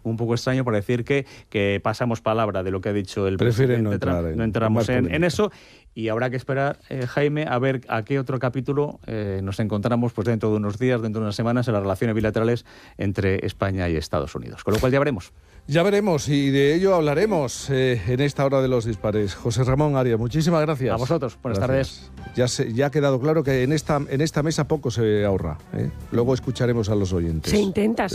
un poco extraño para decir que pasamos palabra de lo que ha dicho el presidente Trump. No entramos en eso. Y habrá que esperar, Jaime, a ver a qué otro capítulo nos encontramos pues dentro de unos días, dentro de unas semanas, en las relaciones bilaterales entre España y Estados Unidos. Con lo cual ya veremos. Ya veremos y de ello hablaremos en esta hora de los dispares. José Ramón Arias, muchísimas gracias. A vosotros, buenas tardes. Ya ha quedado claro que en esta mesa poco se ahorra. Luego escucharemos a los oyentes. Se intenta.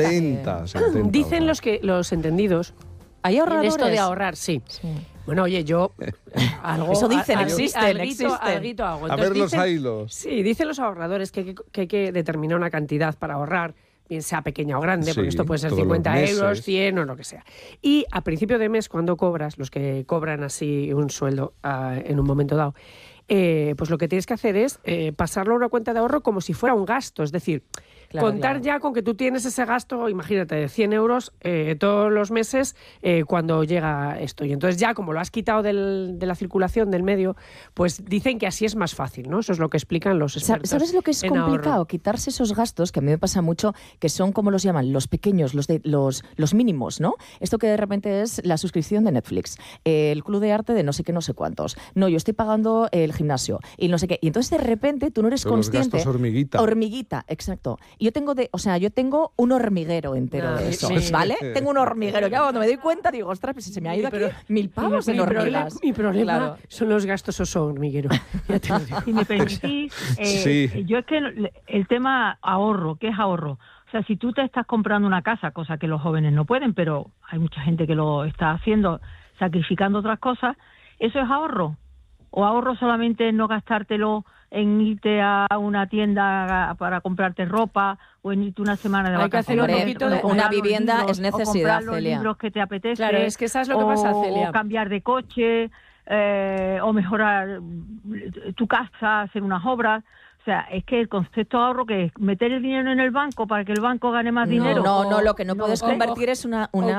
Dicen los entendidos. ¿Hay ahorradores? Esto de ahorrar, sí. Bueno, oye, yo algo... Eso dicen, existen. Alguito hago. Entonces, a ver los hilos. Sí, dicen los ahorradores que hay que determinar una cantidad para ahorrar, bien sea pequeña o grande, porque esto puede ser 50 euros, 100 o lo que sea. Y a principio de mes, cuando cobras, los que cobran así un sueldo en un momento dado, pues lo que tienes que hacer es pasarlo a una cuenta de ahorro como si fuera un gasto, es decir... Contar ya con que tú tienes ese gasto, imagínate, de 100 euros todos los meses cuando llega esto. Y entonces ya, como lo has quitado de la circulación del medio, pues dicen que así es más fácil, ¿no? Eso es lo que explican los expertos. ¿Sabes lo que es complicado? Ahorro. Quitarse esos gastos, que a mí me pasa mucho, que son, como los llaman, los pequeños, los mínimos, ¿no? Esto que de repente es la suscripción de Netflix, el club de arte de no sé qué, no sé cuántos. No, yo estoy pagando el gimnasio y no sé qué. Y entonces de repente tú no eres consciente... Los gastos hormiguita. Hormiguita, exacto. Yo tengo un hormiguero entero de eso, ¿vale? Tengo un hormiguero. Ya cuando me doy cuenta digo, ostras, pues se me ha ido aquí 1.000 pavos en hormigas. Mi problema son los gastos oso hormiguero. Ya te lo digo. Si me permitís, yo es que el tema ahorro, ¿qué es ahorro? O sea, si tú te estás comprando una casa, cosa que los jóvenes no pueden, pero hay mucha gente que lo está haciendo, sacrificando otras cosas, ¿eso es ahorro? ¿O ahorro solamente no gastártelo en irte a una tienda para comprarte ropa o en irte una semana de vacaciones? Hay que hacer una vivienda es necesidad, o comprar los Celia. libros que te apetece. Claro, es que sabes lo que pasa, Celia. O cambiar de coche, o mejorar tu casa, hacer unas obras. O sea, es que el concepto de ahorro, que es meter el dinero en el banco para que el banco gane más dinero. No, lo que no puedes convertir es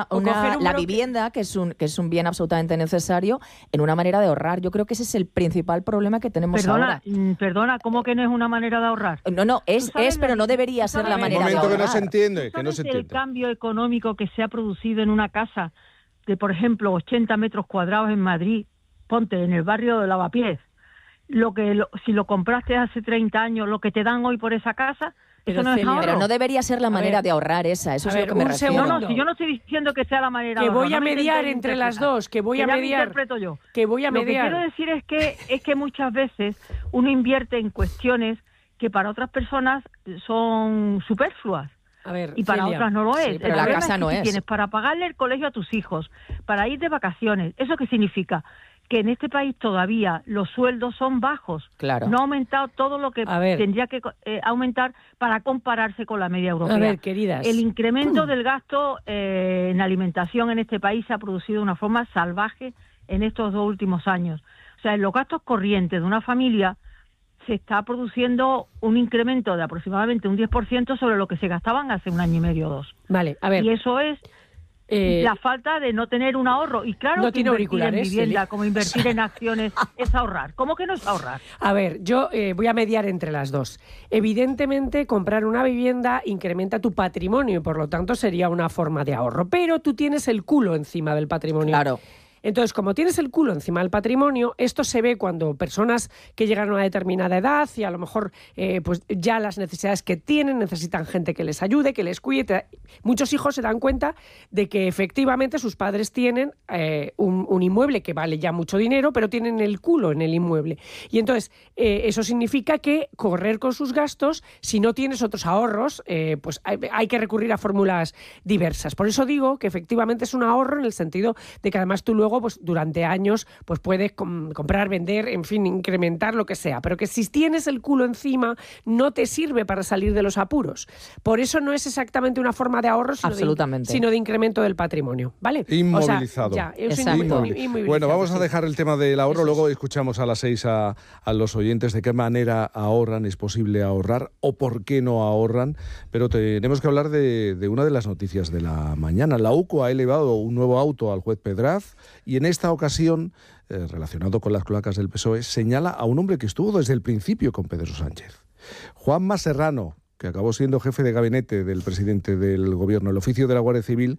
la vivienda, que es un bien absolutamente necesario, en una manera de ahorrar. Yo creo que ese es el principal problema que tenemos ahora. Perdona, ¿cómo que no es una manera de ahorrar? No, pero no debería ser la manera de ahorrar. Un momento que no se entiende. El cambio económico que se ha producido en una casa de, por ejemplo, 80 metros cuadrados en Madrid, ponte, en el barrio de Lavapiés, si lo compraste hace 30 años, lo que te dan hoy por esa casa, eso no es ahorro. Pero no debería ser la manera de ahorrar esa, eso es lo que me refiero. No, si yo no estoy diciendo que sea la manera de ahorrar. Que voy a mediar entre las dos, que voy a mediar. Interpreto yo. Que voy a mediar. Lo que quiero decir es que muchas veces uno invierte en cuestiones que para otras personas son superfluas. A ver, y para Celia, otras no lo es. Sí, pero la casa no es. Tienes para pagarle el colegio a tus hijos, para ir de vacaciones. ¿Eso qué significa? Que en este país todavía los sueldos son bajos. Claro. No ha aumentado todo lo que tendría que aumentar para compararse con la media europea. A ver, queridas. El incremento del gasto en alimentación en este país se ha producido de una forma salvaje en estos 2 últimos años. O sea, en los gastos corrientes de una familia se está produciendo un incremento de aproximadamente un 10% sobre lo que se gastaban hace 1 año y medio o 2. Vale, a ver. Y eso es la falta de no tener un ahorro. Y claro, no que tiene invertir en vivienda, Celia. como invertir en acciones, es ahorrar. ¿Cómo que no es ahorrar? A ver, yo voy a mediar entre las dos. Evidentemente, comprar una vivienda incrementa tu patrimonio y por lo tanto sería una forma de ahorro. Pero tú tienes el culo encima del patrimonio. Claro. Entonces, como tienes el culo encima del patrimonio, esto se ve cuando personas que llegan a una determinada edad y a lo mejor pues ya las necesidades que tienen, necesitan gente que les ayude, que les cuide. Muchos hijos se dan cuenta de que efectivamente sus padres tienen un inmueble que vale ya mucho dinero, pero tienen el culo en el inmueble. Y entonces, eso significa que correr con sus gastos, si no tienes otros ahorros, pues hay que recurrir a fórmulas diversas. Por eso digo que efectivamente es un ahorro en el sentido de que además tú luego pues durante años pues puedes comprar, vender, en fin, incrementar lo que sea, pero que si tienes el culo encima no te sirve para salir de los apuros. Por eso no es exactamente una forma de ahorro, sino de incremento del patrimonio, ¿vale? Inmovilizado. O sea, inmovilizado. Bueno, vamos a dejar el tema del ahorro, luego escuchamos a las 6 a los oyentes de qué manera ahorran, es posible ahorrar o por qué no ahorran, pero tenemos que hablar de una de las noticias de la mañana. La UCO ha elevado un nuevo auto al juez Pedraz y en esta ocasión, relacionado con las cloacas del PSOE, señala a un hombre que estuvo desde el principio con Pedro Sánchez. Juanma Serrano, que acabó siendo jefe de gabinete del presidente del gobierno. El oficio de la Guardia Civil